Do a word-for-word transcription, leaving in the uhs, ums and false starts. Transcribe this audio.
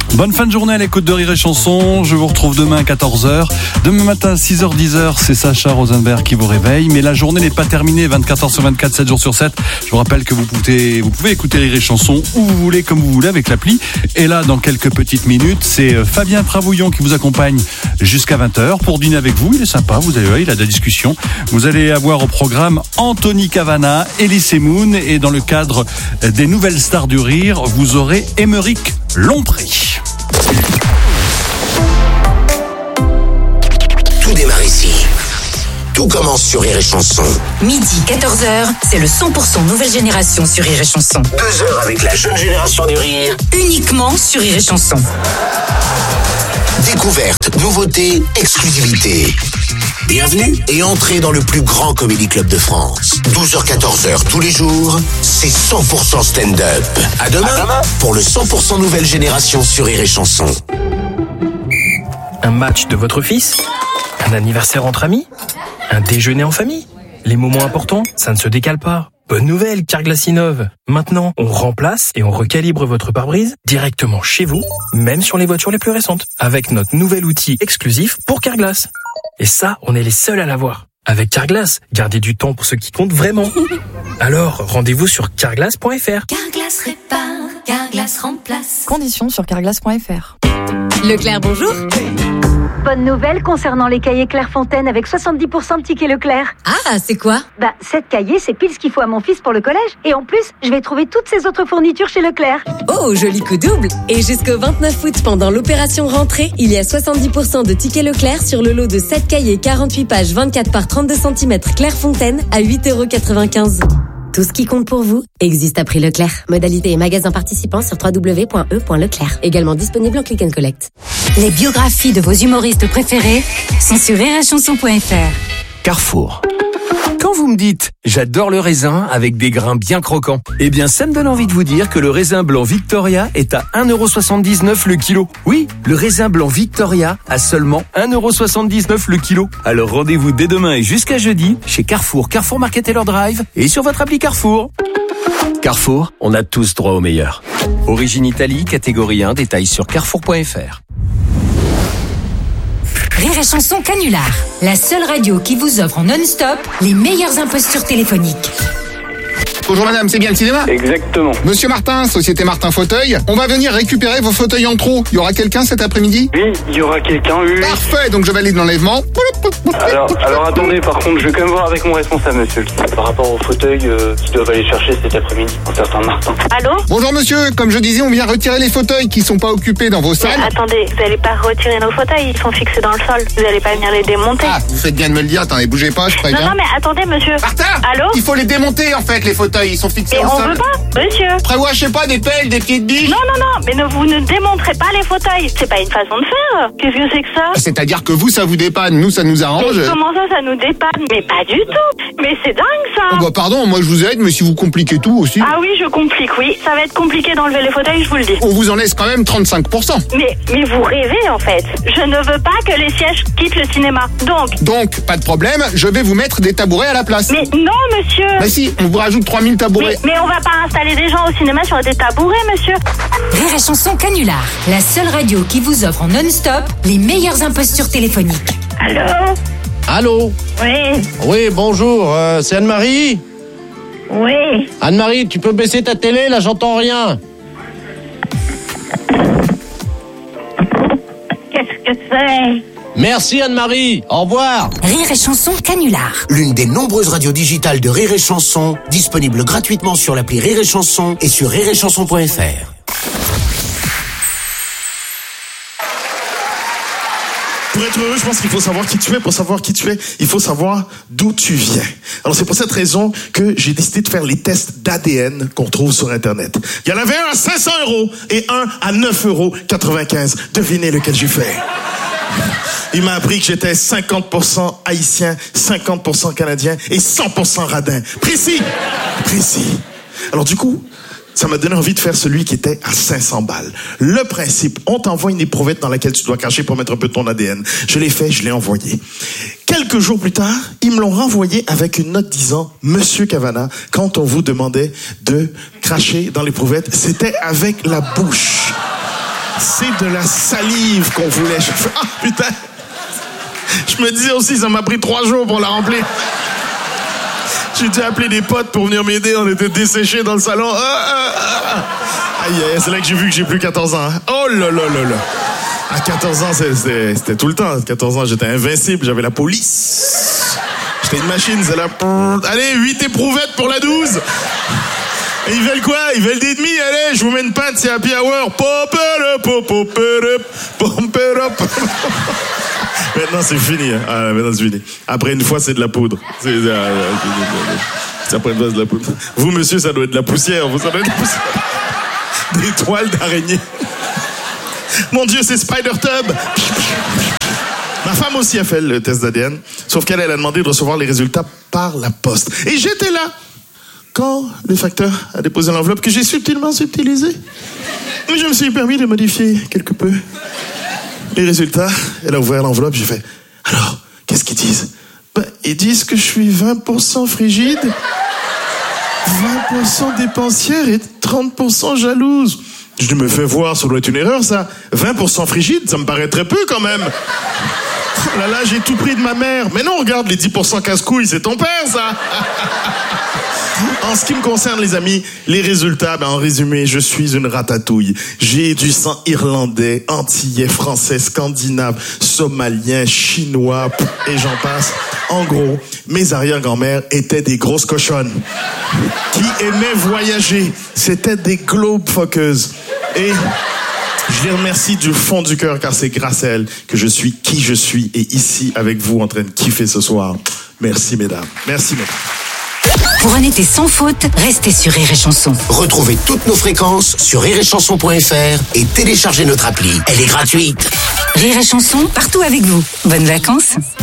Bonne fin de journée à l'écoute de Rire et Chanson. Je vous retrouve demain à quatorze heures. Demain matin, six heures dix, c'est Sacha Rosenberg qui vous réveille. Mais la journée n'est pas terminée, vingt-quatre heures sur vingt-quatre, sept jours sur sept. Je vous rappelle que vous pouvez, vous pouvez écouter Rire et Chanson où vous voulez, comme vous voulez, avec l'appli. Et là, dans quelques petites minutes, c'est Fabien Travouillon qui vous accompagne jusqu'à vingt heures pour dîner avec vous. Il est sympa, vous allez voir, il a de la discussion. Vous allez avoir au programme Anthony Cavana, Elise Moon. Et dans le cadre des nouvelles stars du rire, vous aurez Émeric Lompré. Tout démarre ici. Tout commence sur Rire et Chanson. Midi, quatorze heures, c'est le cent pour cent nouvelle génération sur Rire et Chanson. Deux heures avec la jeune génération du rire. Uniquement sur Rire et Chanson. Découverte, nouveauté, exclusivité. Bienvenue et entrez dans le plus grand comédie club de France. douze heures quatorze heures tous les jours, c'est cent pour cent stand-up. À demain, à demain pour le cent pour cent nouvelle génération sur Rire et Chanson. Un match de votre fils ? Un anniversaire entre amis ? Un déjeuner en famille ? Les moments importants, ça ne se décale pas. Bonne nouvelle, Carglass innove. Maintenant, on remplace et on recalibre votre pare-brise directement chez vous, même sur les voitures les plus récentes, avec notre nouvel outil exclusif pour Carglass. Et ça, on est les seuls à l'avoir. Avec Carglass, gardez du temps pour ce qui compte vraiment. Alors, rendez-vous sur carglass point f r. Carglass répare, Carglass remplace. Conditions sur carglass point f r. Leclerc, bonjour. Bonne nouvelle concernant les cahiers Clairefontaine avec soixante-dix pour cent de tickets Leclerc. Ah, c'est quoi ? Bah, sept cahiers, c'est pile ce qu'il faut à mon fils pour le collège. Et en plus, je vais trouver toutes ces autres fournitures chez Leclerc. Oh, joli coup double. Et jusqu'au vingt-neuf août, pendant l'opération rentrée, il y a soixante-dix pour cent de tickets Leclerc sur le lot de sept cahiers quarante-huit pages vingt-quatre par trente-deux centimètres Clairefontaine à huit euros quatre-vingt-quinze. Tout ce qui compte pour vous existe à prix Leclerc. Modalité et magasin participants sur w w w point e point leclerc. Également disponible en click and collect. Les biographies de vos humoristes préférés sont sur rire et chanson point f r. Carrefour. Quand vous me dites « j'adore le raisin avec des grains bien croquants », eh bien ça me donne envie de vous dire que le raisin blanc Victoria est à un euro soixante-dix-neuf le kilo. Oui, le raisin blanc Victoria à seulement un euro soixante-dix-neuf le kilo. Alors rendez-vous dès demain et jusqu'à jeudi chez Carrefour, Carrefour Market Taylor Drive et sur votre appli Carrefour. Carrefour, on a tous droit au meilleur. Origine Italie, catégorie un, détails sur carrefour point f r. Rire et Chanson Canular, la seule radio qui vous offre en non-stop les meilleures impostures téléphoniques. Bonjour madame, c'est bien le cinéma ? Exactement. Monsieur Martin, Société Martin Fauteuil, on va venir récupérer vos fauteuils en trop. Il y aura quelqu'un cet après-midi ? Oui, il y aura quelqu'un, oui. Parfait, donc je valide l'enlèvement. Alors, alors attendez, par contre, je vais quand même voir avec mon responsable, monsieur, par rapport aux fauteuils euh, qu'ils doivent aller chercher cet après-midi, un certain Martin. Allô ? Bonjour monsieur, comme je disais, on vient retirer les fauteuils qui sont pas occupés dans vos salles. Mais attendez, vous allez pas retirer nos fauteuils, ils sont fixés dans le sol. Vous allez pas venir les démonter. Ah, vous faites bien de me le dire, attendez, bougez pas, je préviens. Non, non, mais attendez, monsieur. Martin ! Allô ? Il faut les démonter en fait, les fauteuils, ils sont fixés Mais en on sol. veut pas, monsieur. Prévois, je sais pas, des pelles, des pieds de biche. Non, non, non, mais ne, vous ne démontrez pas les fauteuils. C'est pas une façon de faire. Qu'est-ce que c'est que ça ? C'est-à-dire que vous, ça vous dépanne, nous, ça nous arrange. Mais comment ça, ça nous dépanne ? Mais pas du tout. Mais c'est dingue, ça. Oh bah pardon, moi je vous aide, mais si vous compliquez tout aussi. Ah oui, je complique, oui. Ça va être compliqué d'enlever les fauteuils, je vous le dis. On vous en laisse quand même trente-cinq pour cent. Mais, mais vous rêvez, en fait. Je ne veux pas que les sièges quittent le cinéma. Donc... Donc, pas de problème, je vais vous mettre des tabourets à la place. Mais non, monsieur. Bah si, on vous rajoute trois mille tabourets. Mais, mais on va pas installer des gens au cinéma sur des tabourets, monsieur. Rire et Chanson Canular, la seule radio qui vous offre en non-stop les meilleures impostures téléphoniques. Allô ? Allô ? Oui. Oui, bonjour, euh, c'est Anne-Marie ? Oui. Anne-Marie, tu peux baisser ta télé, là j'entends rien. Qu'est-ce que c'est ? Merci Anne-Marie, au revoir. Rire et Chanson Canular. L'une des nombreuses radios digitales de Rire et Chanson, disponible gratuitement sur l'appli Rire et Chanson et sur rire et chanson point f r. Pour être heureux, je pense qu'il faut savoir qui tu es. Pour savoir qui tu es, il faut savoir d'où tu viens. Alors c'est pour cette raison que j'ai décidé de faire les tests d'A D N qu'on trouve sur Internet. Il y en avait un à cinq cents euros et un à neuf euros quatre-vingt-quinze. Devinez lequel j'ai fait. Il m'a appris que j'étais cinquante pour cent haïtien, cinquante pour cent canadien et cent pour cent radin. Précis, précis. Alors du coup, ça m'a donné envie de faire celui qui était à cinq cents balles. Le principe, on t'envoie une éprouvette dans laquelle tu dois cacher pour mettre un peu ton A D N. Je l'ai fait, je l'ai envoyé. Quelques jours plus tard, ils me l'ont renvoyé avec une note disant « Monsieur Cavana, quand on vous demandait de cracher dans l'éprouvette, c'était avec la bouche. » C'est de la salive qu'on voulait. Je fais, ah putain. Je me disais aussi, ça m'a pris trois jours pour la remplir. J'ai dû appeler des potes pour venir m'aider. On était desséchés dans le salon. Ah, ah, ah. Aïe, aïe, c'est là que j'ai vu que j'ai plus quatorze ans. Oh là là là là. À quatorze ans, c'était, c'était tout le temps. À quatorze ans, j'étais invincible. J'avais la police. J'étais une machine. C'est là. Allez, huit éprouvettes pour la douze. Et ils veulent quoi? Ils veulent des demi. Allez, je vous mets une pinte, c'est happy hour. Pop it up, pop it up, pop it up. Maintenant, c'est fini. Hein. Ah, maintenant, c'est fini. Après une fois, c'est de la poudre. C'est, c'est, c'est après une fois, c'est de la poudre. Vous, monsieur, ça doit être de la poussière. Vous, ça doit être de la poussière. Des toiles d'araignée. Mon Dieu, c'est Spider-Tub. Ma femme aussi a fait le test d'A D N, sauf qu'elle, elle a demandé de recevoir les résultats par la poste. Et j'étais là quand le facteur a déposé l'enveloppe que j'ai subtilement subtilisée. Mais je me suis permis de modifier quelque peu les résultats. Elle a ouvert l'enveloppe, j'ai fait « Alors, qu'est-ce qu'ils disent ?» Ben, ils disent que je suis vingt pour cent frigide, vingt pour cent dépensière et trente pour cent jalouse. Je me fais voir, ça doit être une erreur, ça. vingt pour cent frigide, ça me paraît très peu quand même. Oh là là, j'ai tout pris de ma mère. Mais non, regarde, les dix pour cent casse-couilles, c'est ton père, ça. En ce qui me concerne, les amis, les résultats, ben en résumé, je suis une ratatouille. J'ai du sang irlandais, antillais, français, scandinave, somalien, chinois, et j'en passe. En gros, mes arrière-grand-mères étaient des grosses cochonnes qui aimaient voyager. C'était des globe-fuckeuses. Et je les remercie du fond du cœur, car c'est grâce à elles que je suis qui je suis et ici avec vous en train de kiffer ce soir. Merci, mesdames. Merci, mesdames. Pour un été sans faute, restez sur Rire et Chanson. Retrouvez toutes nos fréquences sur rire et chanson point f r et téléchargez notre appli. Elle est gratuite. Rire et Chanson, partout avec vous. Bonnes vacances.